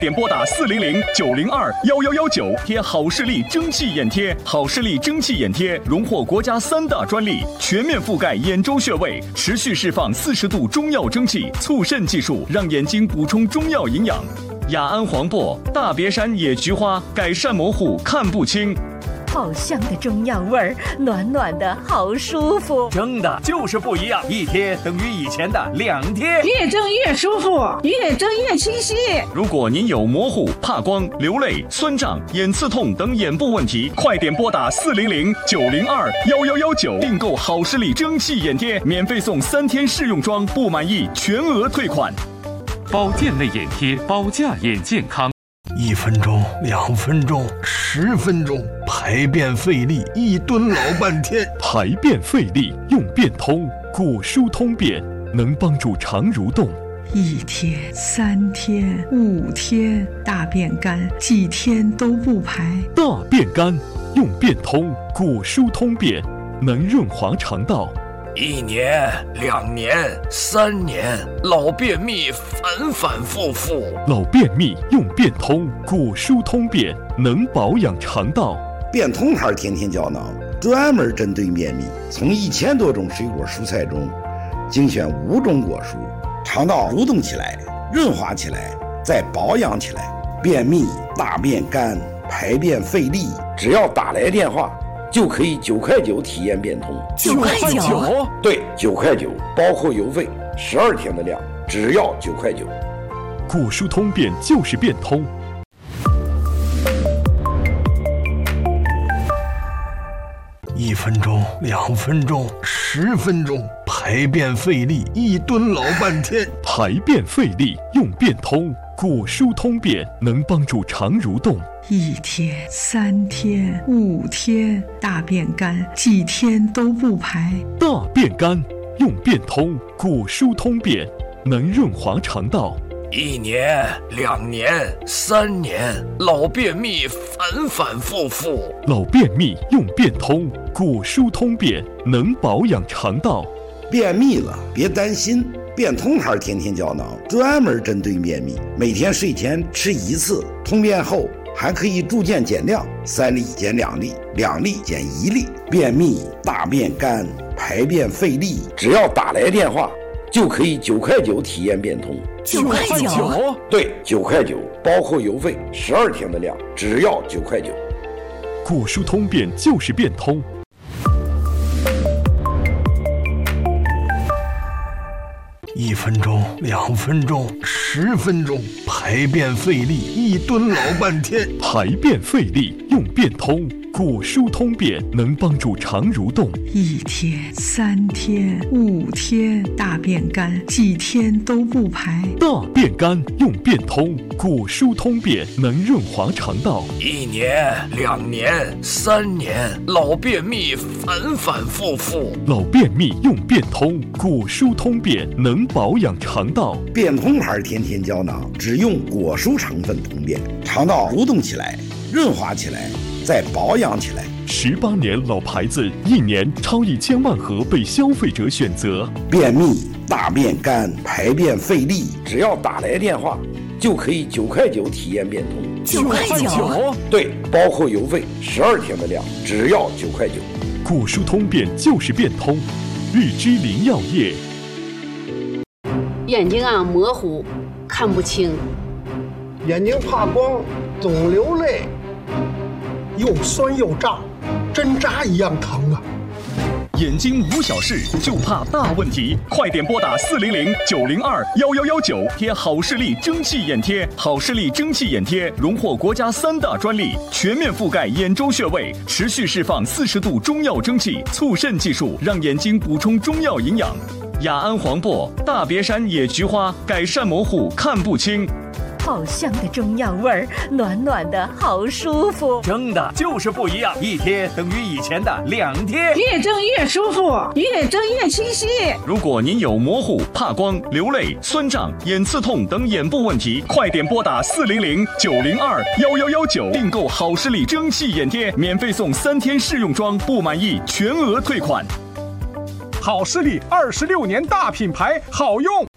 点拨打400-902-11119，贴好视力蒸汽眼贴。好视力蒸汽眼贴荣获国家3大专利，全面覆盖眼周穴位，持续释放40度中药蒸汽，促肾技术让眼睛补充中药营养。雅安黄柏、大别山野菊花改善模糊看不清。 好香的中药味儿，暖暖的好舒服。 蒸的就是不一样，一贴等于以前的2贴， 越蒸越舒服，越蒸越清晰。 如果您有模糊、怕光、流泪、酸胀、眼刺痛等眼部问题，快点拨打400-902-11119，订购好视力蒸汽眼贴，免费送3天试用装，不满意全额退款。 保健类眼贴，保驾眼健康。 1分钟、2分钟、10分钟，排便费力，一蹲老半天。 排便费力用便通，果舒通便，能帮助肠蠕动。 1天、3天、5天，大便干，几天都不排。 大便干用便通，果舒通便，能润滑肠道。 1年、2年、3年，老便秘反反复复。 老便秘用便通，果舒通便，能保养肠道。 便通牌天天胶囊专门针对便秘，从1000多种水果蔬菜中精选5种果蔬，肠道蠕动起来，润滑起来，再保养起来。便秘、大便干、排便费力，只要打来电话就可以9块9体验变通。 9块9？ 对，9块9，包括邮费，12天的量，只要9块9。 果舒通便就是变通。 1分钟、2分钟、10分钟，排便费力，一蹲老半天。 排便费力用便通，果舒通便，能帮助肠蠕动。 1天、3天、5天，大便干，几天都不排。 大便干用便通，果舒通便，能润滑肠道。 1年、2年、3年，老便秘反反复复。 老便秘用便通，果舒通便，能保养肠道。 便秘了别担心，便通牌天天胶囊专门针对便秘，每天睡前吃1次，通便后还可以逐渐减量，3粒减2粒，2粒减1粒。便秘、大便干、排便费力，只要打来电话就可以9块9体验变通。 9块9？ 对，9块9，包括邮费12天的量，只要9块9。 果舒通便就是变通。 1分钟、2分钟、10分钟，排便费力，一蹲老半天。 排便费力用便通，果舒通便，能帮助肠蠕动。 1天、3天、5天，大便干，几天都不排。 大便干用便通，果舒通便，能润滑肠道。 1年、2年、3年，老便秘反反复复。 老便秘用便通，果舒通便，能保养肠道。 便通牌天天胶囊只用果蔬成分通便，肠道蠕动起来，润滑起来，再保养起来。 18年老牌子，1年超1000万盒被消费者选择。 便秘、大便干、排便费力，只要打来电话就可以9块9体验变通。 9块9？ 对，包括邮费12天的量，只要9块9。 果舒通便就是变通，日居林药业。 眼睛模糊，看不清。 眼睛怕光，总流泪，又酸又胀，针扎一样疼啊！ 眼睛无小事，就怕大问题，快点拨打400-902-11119，贴好视力蒸汽眼贴。好视力蒸汽眼贴荣获国家3大专利，全面覆盖眼周穴位，持续释放40度中药蒸汽，促肾技术让眼睛补充中药营养。雅安黄柏、大别山野菊花改善模糊看不清。 好香的中药味儿，暖暖的好舒服。 蒸的就是不一样，一贴等于以前的2贴， 越蒸越舒服，越蒸越清晰。 如果您有模糊、怕光、流泪、酸胀、眼刺痛等眼部问题，快点拨打400-902-1119，订购好视力蒸汽眼贴，免费送3天试用装，不满意全额退款。 好视力26年大品牌，好用。